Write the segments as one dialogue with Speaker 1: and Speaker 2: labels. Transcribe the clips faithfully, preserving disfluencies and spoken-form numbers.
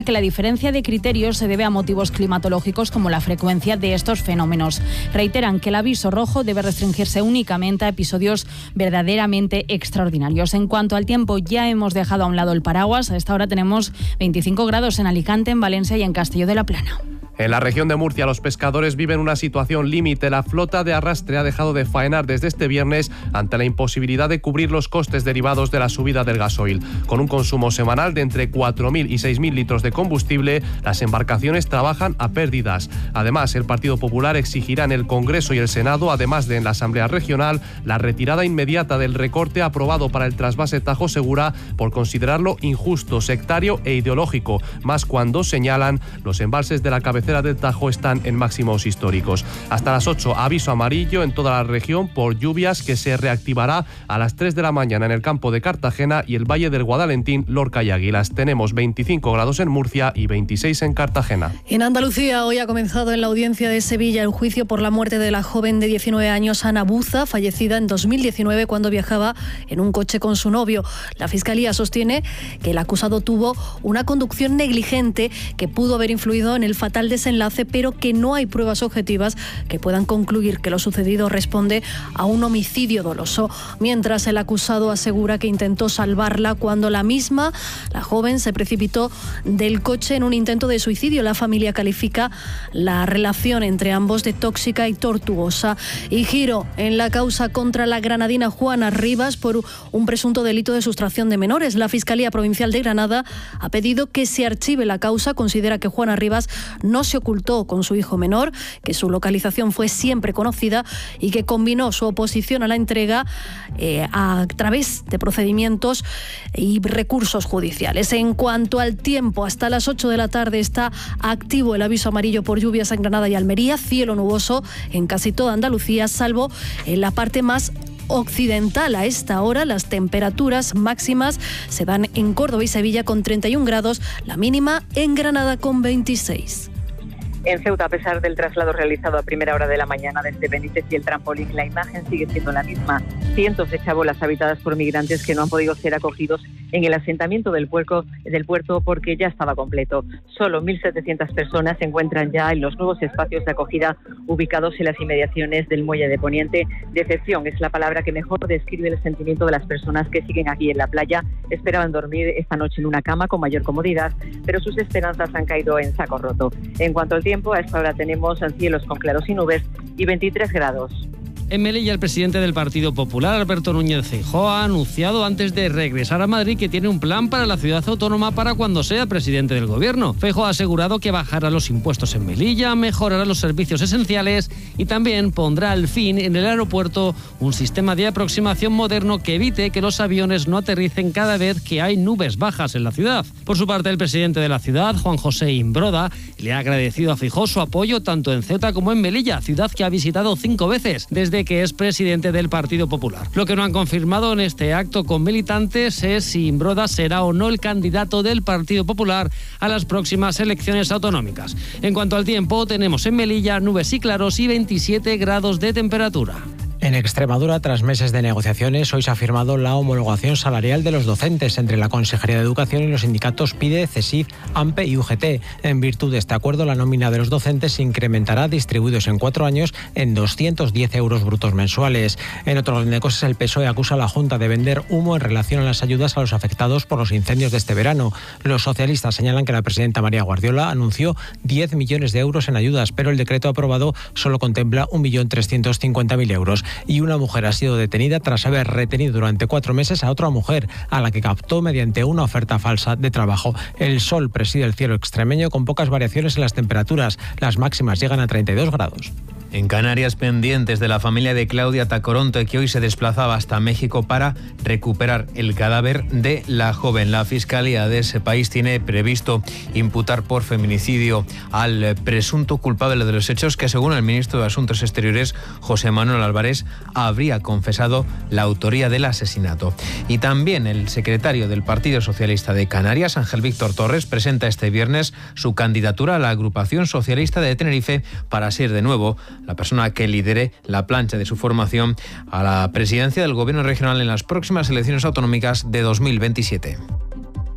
Speaker 1: que la diferencia de criterios se debe a motivos climatológicos como la frecuencia de estos fenómenos. Reiteran que el aviso rojo debe restringirse únicamente a episodios verdaderamente extraordinarios. En cuanto al tiempo, ya hemos dejado a un lado el paraguas. A esta hora tenemos veinticinco grados en Alicante, en Valencia y en Castelló de la Plana.
Speaker 2: En la región de Murcia, los pescadores viven una situación límite. La flota de arrastre ha dejado de faenar desde este viernes ante la imposibilidad de cubrir los costes derivados de la subida del gasoil. Con un consumo semanal de entre cuatro mil y seis mil litros de combustible, las embarcaciones trabajan a pérdidas. Además, el Partido Popular exigirá en el Congreso y el Senado, además de en la Asamblea Regional, la retirada inmediata del recorte aprobado para el trasvase Tajo Segura por considerarlo injusto, sectario e ideológico, más cuando señalan los embalses de la cabecera del Tajo están en máximos históricos. Hasta las ocho, aviso amarillo en toda la región por lluvias, que se reactivará a las tres de la mañana en el campo de Cartagena y el Valle del Guadalentín, Lorca y Águilas. Tenemos veinticinco grados en Murcia y veintiséis en Cartagena.
Speaker 3: En Andalucía, hoy ha comenzado en la audiencia de Sevilla el juicio por la muerte de la joven de diecinueve años, Ana Buza, fallecida en dos mil diecinueve cuando viajaba en un coche con su novio. La Fiscalía sostiene que el acusado tuvo una conducción negligente que pudo haber influido en el fatal desenlace, pero que no hay pruebas objetivas que puedan concluir que lo sucedido responde a un homicidio doloso. Mientras, el acusado asegura que intentó salvarla cuando la misma, la joven, se precipitó del coche en un intento de suicidio. La familia califica la relación entre ambos de tóxica y tortuosa. Y giro en la causa contra la granadina Juana Rivas por un presunto delito de sustracción de menores. La Fiscalía Provincial de Granada ha pedido que se archive la causa. Considera que Juana Rivas no se ocultó con su hijo menor, que su localización fue siempre conocida y que combinó su oposición a la entrega eh, a través de procedimientos y recursos judiciales. En cuanto al tiempo, hasta las ocho de la tarde está activo el aviso amarillo por lluvias en Granada y Almería, cielo nuboso en casi toda Andalucía, salvo en la parte más occidental. A esta hora las temperaturas máximas se dan en Córdoba y Sevilla con treinta y un grados, la mínima en Granada con veintiséis.
Speaker 4: En Ceuta, a pesar del traslado realizado a primera hora de la mañana desde Benítez y el trampolín, la imagen sigue siendo la misma. Cientos de chabolas habitadas por migrantes que no han podido ser acogidos en el asentamiento del puerto, del puerto porque ya estaba completo. Solo mil setecientas personas se encuentran ya en los nuevos espacios de acogida ubicados en las inmediaciones del muelle de Poniente. Decepción es la palabra que mejor describe el sentimiento de las personas que siguen aquí en la playa. Esperaban dormir esta noche en una cama con mayor comodidad, pero sus esperanzas han caído en saco roto. En cuanto al tiempo, a esta hora tenemos cielos con claros y nubes y veintitrés grados.
Speaker 5: En Melilla, el presidente del Partido Popular, Alberto Núñez Feijóo, ha anunciado antes de regresar a Madrid que tiene un plan para la ciudad autónoma para cuando sea presidente del gobierno. Feijóo ha asegurado que bajará los impuestos en Melilla, mejorará los servicios esenciales y también pondrá al fin en el aeropuerto un sistema de aproximación moderno que evite que los aviones no aterricen cada vez que hay nubes bajas en la ciudad. Por su parte, el presidente de la ciudad, Juan José Imbroda, le ha agradecido a Feijóo su apoyo tanto en Ceuta como en Melilla, ciudad que ha visitado cinco veces desde que es presidente del Partido Popular. Lo que no han confirmado en este acto con militantes es si Imbroda será o no el candidato del Partido Popular a las próximas elecciones autonómicas. En cuanto al tiempo, tenemos en Melilla nubes y claros y veintisiete grados de temperatura.
Speaker 6: En Extremadura, tras meses de negociaciones, hoy se ha firmado la homologación salarial de los docentes entre la Consejería de Educación y los sindicatos PIDE, CESIF, AMPE y U G T. En virtud de este acuerdo, la nómina de los docentes se incrementará, distribuidos en cuatro años, en doscientos diez euros brutos mensuales. En otro orden de cosas, el P S O E acusa a la Junta de vender humo en relación a las ayudas a los afectados por los incendios de este verano. Los socialistas señalan que la presidenta María Guardiola anunció diez millones de euros en ayudas, pero el decreto aprobado solo contempla un millón trescientos cincuenta mil euros. Y una mujer ha sido detenida tras haber retenido durante cuatro meses a otra mujer, a la que captó mediante una oferta falsa de trabajo. El sol preside el cielo extremeño con pocas variaciones en las temperaturas. Las máximas llegan a treinta y dos grados.
Speaker 7: En Canarias, pendientes de la familia de Claudia Tacoronte, que hoy se desplazaba hasta México para recuperar el cadáver de la joven. La Fiscalía de ese país tiene previsto imputar por feminicidio al presunto culpable de los hechos, que según el ministro de Asuntos Exteriores, José Manuel Álvarez, habría confesado la autoría del asesinato. Y también el secretario del Partido Socialista de Canarias, Ángel Víctor Torres, presenta este viernes su candidatura a la agrupación socialista de Tenerife para ser de nuevo la persona que lidere la plancha de su formación a la presidencia del gobierno regional en las próximas elecciones autonómicas de dos mil veintisiete.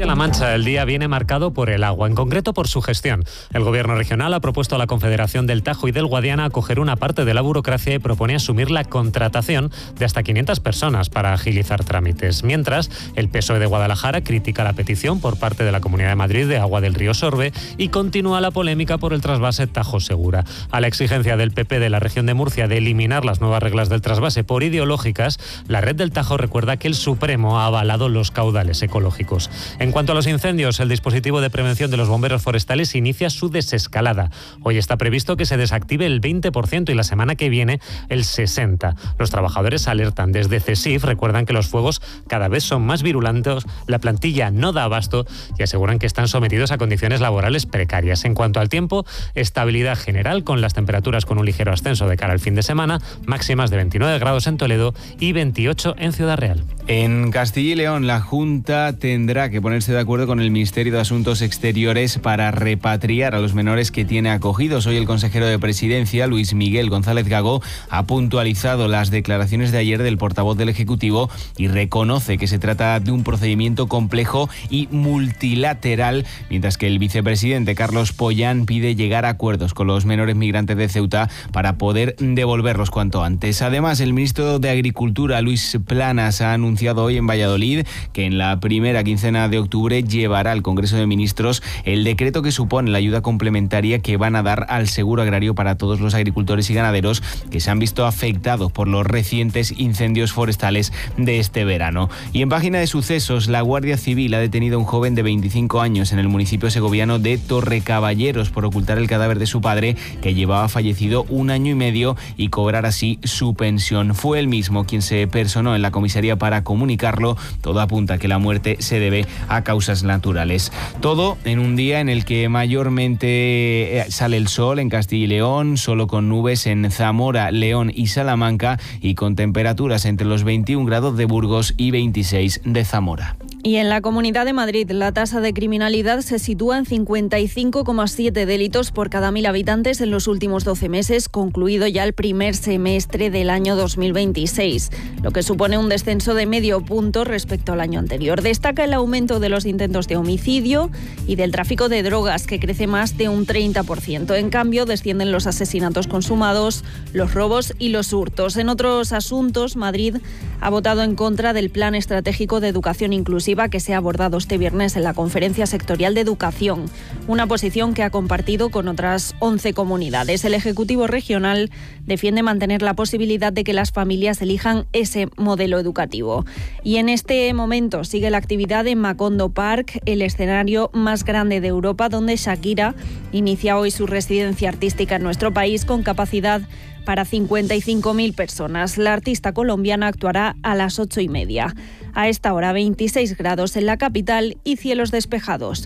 Speaker 8: La Mancha, el día viene marcado por el agua, en concreto por su gestión. El Gobierno regional ha propuesto a la Confederación del Tajo y del Guadiana acoger una parte de la burocracia y propone asumir la contratación de hasta quinientas personas para agilizar trámites. Mientras, el P S O E de Guadalajara critica la petición por parte de la Comunidad de Madrid de agua del río Sorbe y continúa la polémica por el trasvase Tajo Segura. A la exigencia del P P de la región de Murcia de eliminar las nuevas reglas del trasvase por ideológicas, la Red del Tajo recuerda que el Supremo ha avalado los caudales ecológicos. En En cuanto a los incendios, el dispositivo de prevención de los bomberos forestales inicia su desescalada. Hoy está previsto que se desactive el veinte por ciento y la semana que viene el sesenta por ciento. Los trabajadores alertan desde CESIF, recuerdan que los fuegos cada vez son más virulentos, la plantilla no da abasto y aseguran que están sometidos a condiciones laborales precarias. En cuanto al tiempo, estabilidad general con las temperaturas con un ligero ascenso de cara al fin de semana, máximas de veintinueve grados en Toledo y veintiocho en Ciudad Real.
Speaker 9: En Castilla y León, la Junta tendrá que ponerse de acuerdo con el Ministerio de Asuntos Exteriores para repatriar a los menores que tiene acogidos. Hoy el consejero de Presidencia, Luis Miguel González Gago, ha puntualizado las declaraciones de ayer del portavoz del Ejecutivo y reconoce que se trata de un procedimiento complejo y multilateral, mientras que el vicepresidente Carlos Pollán pide llegar a acuerdos con los menores migrantes de Ceuta para poder devolverlos cuanto antes. Además, el ministro de Agricultura, Luis Planas, ha anunciado hoy en Valladolid que en la primera quincena de octubre llevará al Congreso de Ministros el decreto que supone la ayuda complementaria que van a dar al seguro agrario para todos los agricultores y ganaderos que se han visto afectados por los recientes incendios forestales de este verano. Y en página de sucesos, la Guardia Civil ha detenido a un joven de veinticinco años en el municipio segoviano de Torrecaballeros por ocultar el cadáver de su padre, que llevaba fallecido un año y medio, y cobrar así su pensión. Fue él mismo quien se personó en la comisaría para comunicarlo. Todo apunta a que la muerte se debe a causas naturales. Todo en un día en el que mayormente sale el sol en Castilla y León, solo con nubes en Zamora, León y Salamanca, y con temperaturas entre los veintiún grados de Burgos y veintiséis de Zamora.
Speaker 10: Y en la Comunidad de Madrid, la tasa de criminalidad se sitúa en cincuenta y cinco coma siete delitos por cada mil habitantes en los últimos doce meses, concluido ya el primer semestre del año dos mil veintiséis, lo que supone un descenso de medio punto respecto al año anterior. Destaca el aumento de los intentos de homicidio y del tráfico de drogas, que crece más de un treinta por ciento. En cambio, descienden los asesinatos consumados, los robos y los hurtos. En otros asuntos, Madrid ha votado en contra del Plan Estratégico de Educación Inclusiva que se ha abordado este viernes en la Conferencia Sectorial de Educación, una posición que ha compartido con otras once comunidades. El Ejecutivo Regional defiende mantener la posibilidad de que las familias elijan ese modelo educativo. Y en este momento sigue la actividad en Macondo Park, el escenario más grande de Europa, donde Shakira inicia hoy su residencia artística en nuestro país con capacidad para cincuenta y cinco mil personas. La artista colombiana actuará a las ocho y media. A esta hora veintiséis grados en la capital y cielos despejados.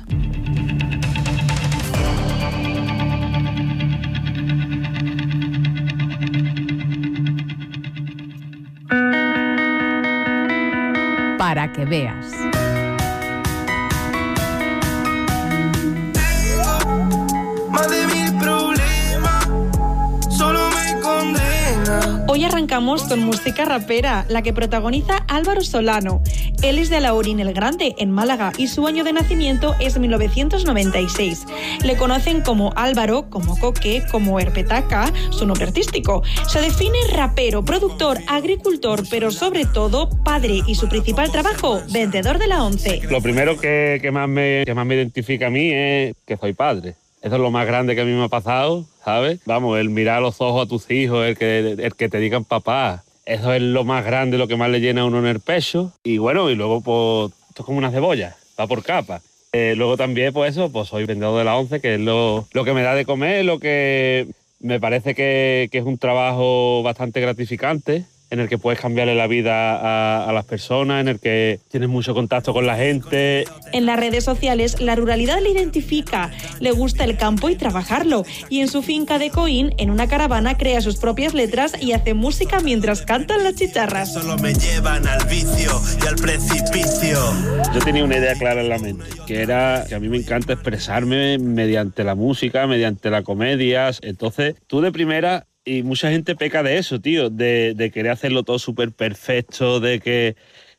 Speaker 11: Para que veas.
Speaker 12: Más de mil problemas, solo me condena.
Speaker 13: Hoy arrancamos con música rapera, la que protagoniza Álvaro Solano. Él es de Alhaurín el Grande, en Málaga, y su año de nacimiento es mil novecientos noventa y seis. Le conocen como Álvaro, como Coque, como Herpetaca, su nombre artístico. Se define rapero, productor, agricultor, pero sobre todo padre, y su principal trabajo, vendedor de la ONCE.
Speaker 14: Lo primero que, que, más me, que más me identifica a mí es que soy padre. Eso es lo más grande que a mí me ha pasado, ¿sabes? Vamos, el mirar a los ojos a tus hijos, el que, el que te digan papá. Eso es lo más grande, lo que más le llena a uno en el pecho. Y bueno, y luego pues esto es como una cebolla, va por capas. Eh, luego también pues eso, pues soy vendedor de la ONCE, que es lo, lo que me da de comer, lo que me parece que, que es un trabajo bastante gratificante, en el que puedes cambiarle la vida a, a las personas, en el que tienes mucho contacto con la gente.
Speaker 13: En las redes sociales, la ruralidad le identifica, le gusta el campo y trabajarlo. Y en su finca de Coín, en una caravana, crea sus propias letras y hace música mientras cantan las chicharras.
Speaker 12: Solo me llevan al vicio y al precipicio.
Speaker 14: Yo tenía una idea clara en la mente, que era que a mí me encanta expresarme mediante la música, mediante la comedia. Entonces, tú de primera... Y mucha gente peca de eso, tío, de, de querer hacerlo todo súper perfecto, de que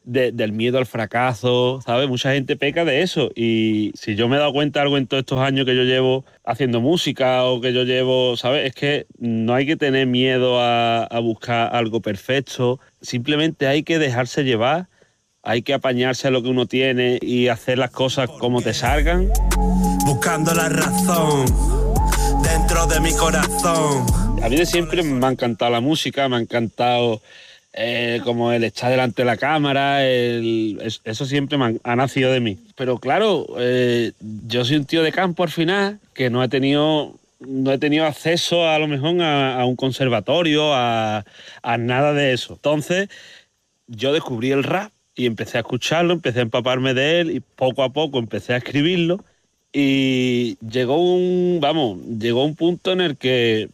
Speaker 14: de, del miedo al fracaso, ¿sabes? Mucha gente peca de eso y si yo me he dado cuenta de algo en todos estos años que yo llevo haciendo música o que yo llevo, ¿sabes? Es que no hay que tener miedo a, a buscar algo perfecto, simplemente hay que dejarse llevar, hay que apañarse a lo que uno tiene y hacer las cosas como te salgan.
Speaker 12: Buscando la razón dentro de mi corazón.
Speaker 14: A mí de siempre me ha encantado la música, me ha encantado eh, como el estar delante de la cámara, el, eso siempre me ha, ha nacido de mí. Pero claro, eh, yo soy un tío de campo al final que no he tenido, no he tenido acceso a lo mejor a, a un conservatorio, a, a nada de eso. Entonces yo descubrí el rap y empecé a escucharlo, empecé a empaparme de él y poco a poco empecé a escribirlo y llegó un, vamos, llegó un punto en el que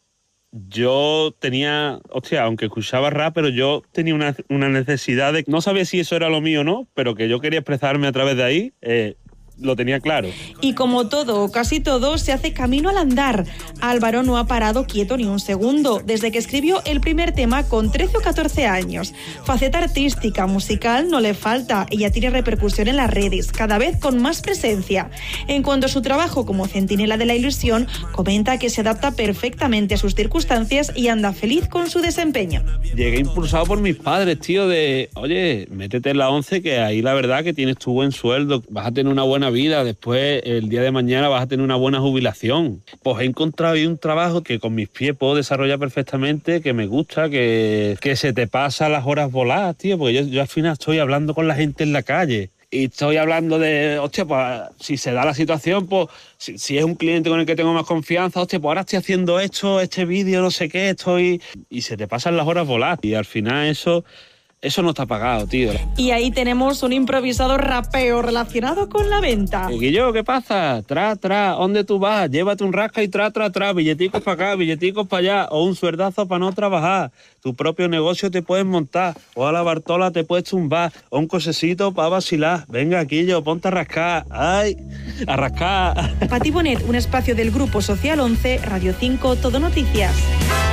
Speaker 14: yo tenía, hostia, aunque escuchaba rap, pero yo tenía una, una necesidad de, no sabía si eso era lo mío o no, pero que yo quería expresarme a través de ahí, eh, lo tenía claro.
Speaker 13: Y como todo, o casi todo, se hace camino al andar. Álvaro no ha parado quieto ni un segundo, desde que escribió el primer tema con trece o catorce años. Faceta artística, musical, no le falta, y ya tiene repercusión en las redes, cada vez con más presencia. En cuanto a su trabajo como centinela de la ilusión, comenta que se adapta perfectamente a sus circunstancias y anda feliz con su desempeño.
Speaker 14: Llegué impulsado por mis padres, tío, de, oye, métete en la once, que ahí la verdad que tienes tu buen sueldo, vas a tener una buena vida, después el día de mañana vas a tener una buena jubilación. Pues he encontrado ahí un trabajo que con mis pies puedo desarrollar perfectamente, que me gusta, que, que se te pasa las horas voladas, tío, porque yo, yo al final estoy hablando con la gente en la calle y estoy hablando de, hostia, pues si se da la situación, pues si, si es un cliente con el que tengo más confianza, hostia, pues ahora estoy haciendo esto, este vídeo, no sé qué, estoy... Y se te pasan las horas voladas y al final eso... Eso no está pagado, tío.
Speaker 13: Y ahí tenemos un improvisado rapeo relacionado con la venta.
Speaker 14: Guillo, ¿qué pasa? Tra, tra, ¿dónde tú vas? Llévate un rasca y tra, tra, tra, billeticos para acá, billeticos para allá, o un suerdazo para no trabajar. Tu propio negocio te puedes montar, o a la Bartola te puedes tumbar, o un cosecito para vacilar. Venga, Guillo, ponte a rascar. ¡Ay! A rascar.
Speaker 13: Pati Bonet, un espacio del Grupo Social once, Radio cinco, Todo Noticias.